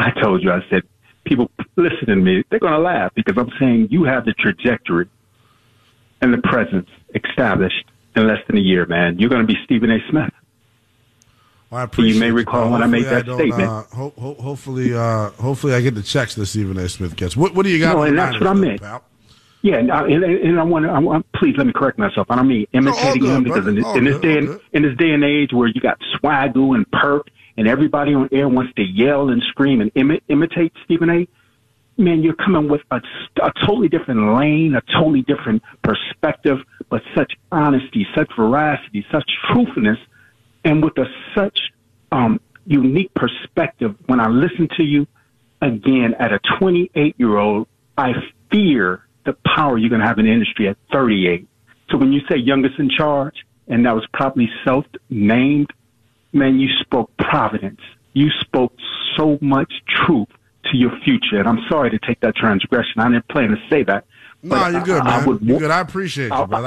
I told you, I said, people listen to me, they're going to laugh because I'm saying you have the trajectory and the presence established in less than a year, man. You're going to be Stephen A. Smith. Well, I appreciate you may recall when I made that statement. Hopefully I get the checks that Stephen A. Smith gets. What do you got? No, and that's what I meant. Pal? Yeah, and I want please let me correct myself. I don't mean imitating him because in this day and age where you got Swagoo and Perk and everybody on air wants to yell and scream and imitate Stephen A. Man, you're coming with a totally different lane, a totally different perspective, but such honesty, such veracity, such truthfulness, and with such unique perspective. When I listen to you again at a 28-year-old, I fear the power you're going to have in the industry at 38. So when you say youngest in charge, and that was probably self-named, man, you spoke providence. You spoke so much truth to your future. And I'm sorry to take that transgression. I didn't plan to say that. No, you're good, man. You're good. I appreciate you, brother.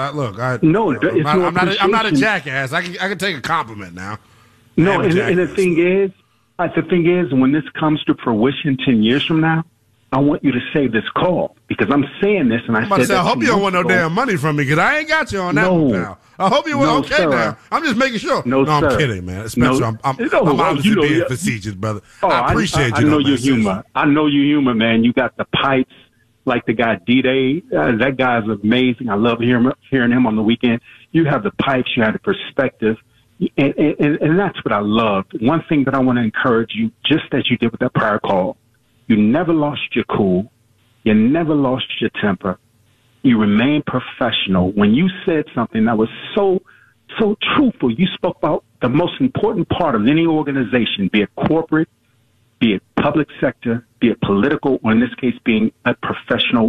I'm not a jackass. I can take a compliment now. No, and the thing is, when this comes to fruition 10 years from now, I want you to save this call because I'm saying this, and I hope you don't want no damn money from me because I ain't got you on that one, pal. I hope you were okay now. I'm just making sure. No, I'm kidding, man. Spencer, I'm obviously being facetious, brother. I appreciate you. I know your humor. I know your humor, man. You got the pipes like the guy D-Day. That guy's amazing. I love hearing him on the weekend. You have the pipes. You have the perspective. And that's what I loved. One thing that I want to encourage you, just as you did with that prior call, you never lost your cool. You never lost your temper. You remained professional. When you said something that was so truthful, you spoke about the most important part of any organization, be it corporate, be it public sector, be it political, or in this case being a professional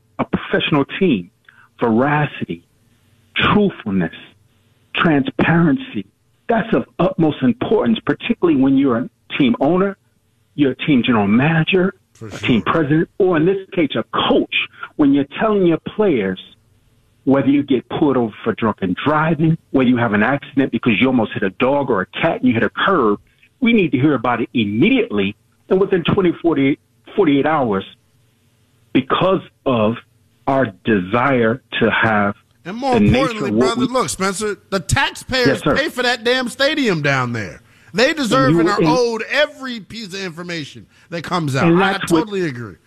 team. Veracity, truthfulness, transparency. That's of utmost importance, particularly when you're a team owner, you're a team general manager, a team president, or in this case, a coach. When you're telling your players whether you get pulled over for drunken driving, whether you have an accident because you almost hit a dog or a cat and you hit a curb, we need to hear about it immediately and within 48 hours because of our desire to have. And more importantly, brother, look, Spencer, the taxpayers pay for that damn stadium down there. They deserve and are owed every piece of information that comes out. I totally agree.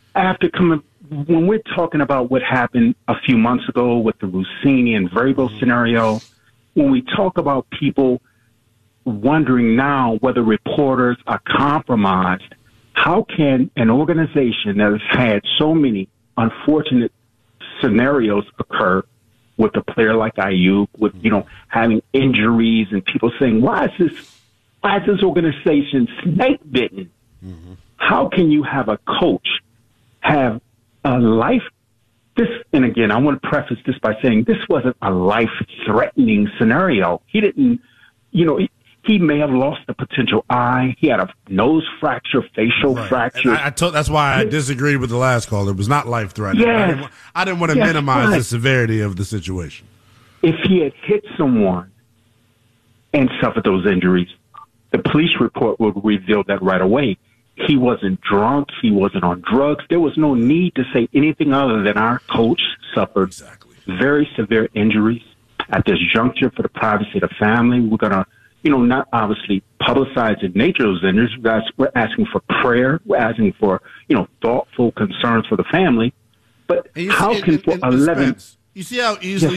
When we're talking about what happened a few months ago with the Rossini and Vrabel scenario, when we talk about people wondering now whether reporters are compromised, how can an organization that has had so many unfortunate scenarios occur with a player like Ayuk, with having injuries and people saying, why is this organization snake bitten? Mm-hmm. How can you have a coach have a life? And again, I want to preface this by saying this wasn't a life-threatening scenario. He didn't, he may have lost a potential eye. He had a nose fracture, facial fracture. That's why I disagreed with the last call. It was not life-threatening. Yes. I didn't want to minimize the severity of the situation. If he had hit someone and suffered those injuries, the police report would reveal that right away. He wasn't drunk. He wasn't on drugs. There was no need to say anything other than our coach suffered very severe injuries at this juncture for the privacy of the family. We're going to, not obviously publicize the nature of those injuries. We're asking for prayer. We're asking for, thoughtful concerns for the family. But how can for 11? You see how easily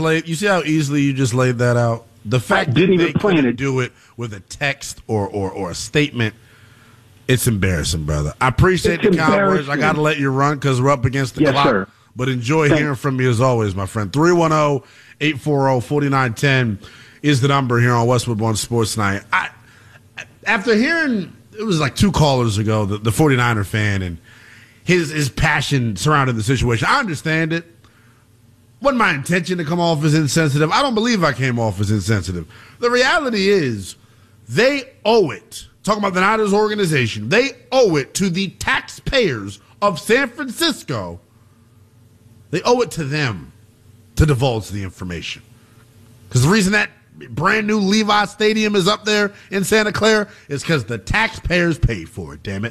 you just laid that out. The fact that they couldn't do it with a text or a statement. It's embarrassing, brother. I appreciate the kind words. I got to let you run because we're up against the clock. Sir. But enjoy hearing from you as always, my friend. 310-840-4910 is the number here on Westwood One Sports Night. After hearing, it was like two callers ago, the 49er fan and his passion surrounding the situation. I understand it. Wasn't my intention to come off as insensitive. I don't believe I came off as insensitive. The reality is they owe it. Talking about the Niners organization, they owe it to the taxpayers of San Francisco. They owe it to them to divulge the information. Because the reason that brand new Levi Stadium is up there in Santa Clara is because the taxpayers paid for it, damn it.